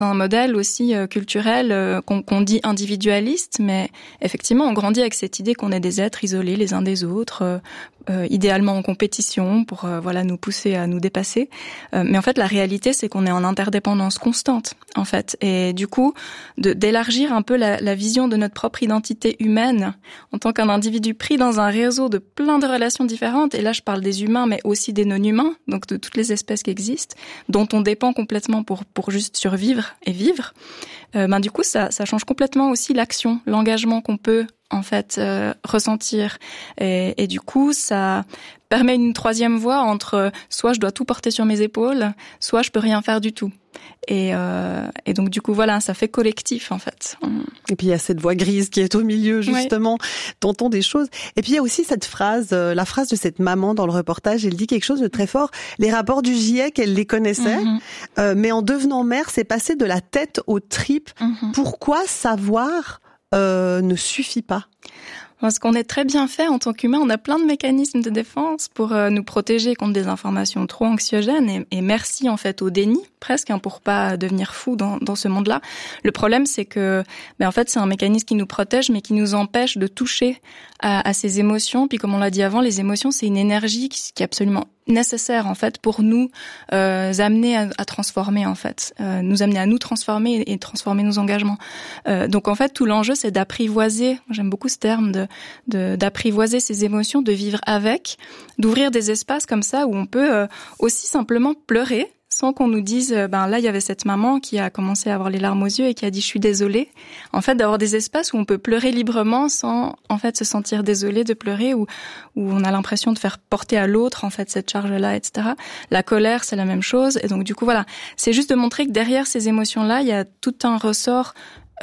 un modèle aussi culturel qu'on dit individualiste, mais effectivement, on grandit avec cette idée qu'on est des êtres isolés les uns des autres, idéalement en compétition pour nous pousser à nous dépasser. Mais en fait, la réalité, c'est qu'on est en interdépendance constante, en fait. Et du coup, d'élargir un peu la vision de notre propre identité humaine en tant qu'un individu pris dans un réseau de plein de relations différentes. Et là, je parle des humains, mais aussi des non-humains, donc de toutes les espèces qui existent, dont on dépend complètement pour juste survivre et vivre. Du coup, ça change complètement aussi l'action, l'engagement qu'on peut en fait ressentir, et du coup ça permet une troisième voie entre soit je dois tout porter sur mes épaules, soit je peux rien faire du tout, et donc du coup ça fait collectif en fait. Et puis il y a cette voie grise qui est au milieu justement, t'entends des choses. Et puis il y a aussi cette phrase, la phrase de cette maman dans le reportage, elle dit quelque chose de très fort. Les rapports du GIEC, elle les connaissait, mais en devenant mère, c'est passé de la tête aux tripes. Pourquoi savoir ne suffit pas? Parce qu'on est très bien fait en tant qu'humain, on a plein de mécanismes de défense pour nous protéger contre des informations trop anxiogènes, et merci en fait au déni presque pour pas devenir fou dans ce monde-là. Le problème, c'est que en fait c'est un mécanisme qui nous protège mais qui nous empêche de toucher à ces émotions. Puis comme on l'a dit avant, les émotions c'est une énergie qui est absolument nécessaire en fait pour nous amener à transformer en fait, nous amener à nous transformer et transformer nos engagements. Donc en fait tout l'enjeu c'est d'apprivoiser, j'aime beaucoup ce terme d'apprivoiser ces émotions, de vivre avec, d'ouvrir des espaces comme ça où on peut aussi simplement pleurer sans qu'on nous dise là il y avait cette maman qui a commencé à avoir les larmes aux yeux et qui a dit je suis désolée. En fait d'avoir des espaces où on peut pleurer librement sans en fait se sentir désolé de pleurer, où on a l'impression de faire porter à l'autre en fait cette charge-là, etc. La colère c'est la même chose, et donc du coup c'est juste de montrer que derrière ces émotions-là il y a tout un ressort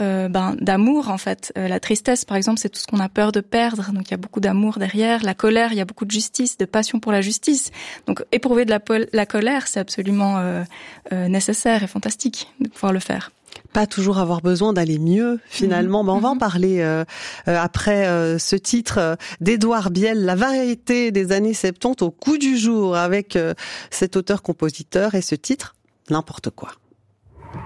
d'amour en fait. La tristesse par exemple c'est tout ce qu'on a peur de perdre, donc il y a beaucoup d'amour derrière. La colère, il y a beaucoup de justice, de passion pour la justice, donc éprouver de la colère c'est absolument nécessaire et fantastique de pouvoir le faire. Pas toujours avoir besoin d'aller mieux finalement. On va en parler après ce titre d'Édouard Biel, La variété des années 70 au goût du jour, avec cet auteur-compositeur et ce titre N'importe quoi.